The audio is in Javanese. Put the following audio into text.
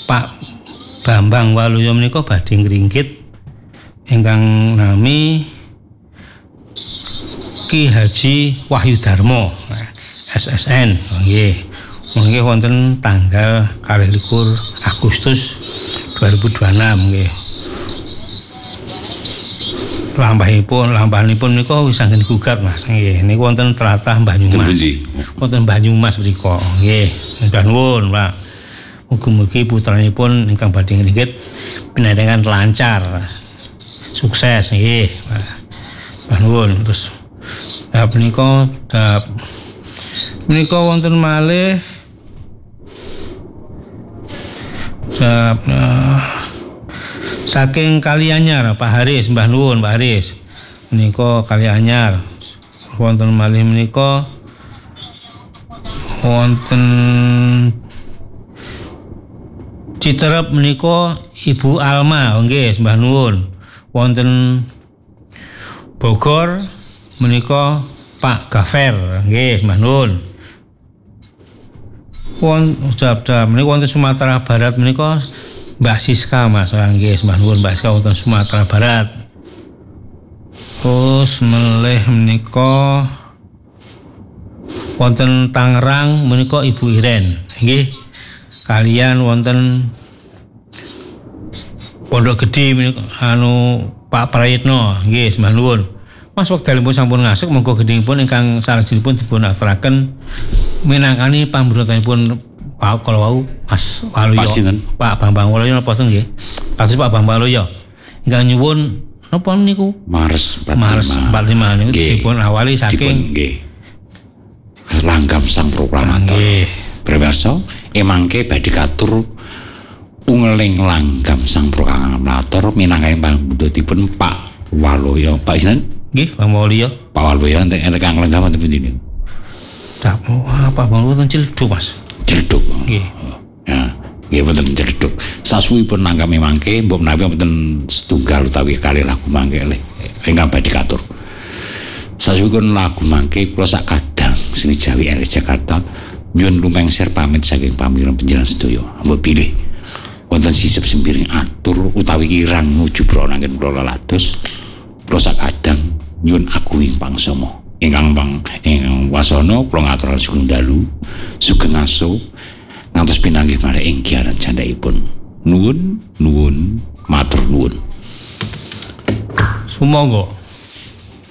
Pak Bambang Waluyo menika badhe ngringkit ingkang nami Ki Haji Wahyu Darmo SSN nggih. Nggih wonten tanggal 21 Agustus 2026 nggih. Lampahanipun menika wis anggen gugat Mas nggih. Niku wonten tlatah Banyumas. Wonten Banyumas mriku nggih. Nuwun nuwun Pak. Mugi-mugi putranipun ingkang badhe ngringkit pinaringan lancar. Sukses nggih. Pak nuwun. Terus menika wonten malih saking Kalianyar Pak Haris, Mbah nuwun Pak Haris. Menika Kalianyar. Wonten malih menika wonten Citerep menika Ibu Alma nggih, Mbah nuwun. Wonten Bogor menika Pak Gafer nggih, Mbah nuwun. Menika wonten Sumatera Barat menika Mbak Siska Mas nggih, Mbah nuwun Mbak Siska wonten Sumatera Barat. Terus melih menika wonten Tangerang menika Ibu Iren nggih. Kalian wonten Pondok Gede menika Pak Prayitno nggih, Mbah nuwun. Mas wekdalipun sampun ngasuk monggo gendhingipun ingkang salajengipun dipun aturaken minangkani pambrotanipun Pak kala wau Mas Waluyo. Pak Bambang Waluyo napa to nggih? Kados Pak Bambang Waluyo. Ingkang nyuwun napa niku? Mares 45 niku dipun awali saking nggih. Langgam Sang Proklamator. Nggih. Perwarsa emangke badhe katur ungeling langgam Sang Proklamator minangkani pambrotanipun Pak Waluyo. Pak sinten? Nggih, Pak Waluyo. Pak Waluyo enten kang lenggah wonten pundi niku? Pak Waluyo wonten Ciledug, Mas. Ciledug. Nggih. Ya, nggih wonten Ciledug. Sasuwipun nangkami mangke mbok menawi wonten setunggal utawi kalih lagu mangke ingkang badhe katur. Sasuwipun lagu mangke kula sak kadang sing Jawi RS Jakarta nyuwun lumengser pamit saking pamiran panjenengan sedaya. Mbok pilih wonten sisip sembiring atur utawi kirang nuju prananggen kula lados. Kula sak kadang nyuwun agung pangsama. Ingkang wasana kula ngaturaken sugeng dalu, sugeng aso ngantos pinanggih malih ing giyaran candhaipun. Nuwun, matur nuwun. Sumangga.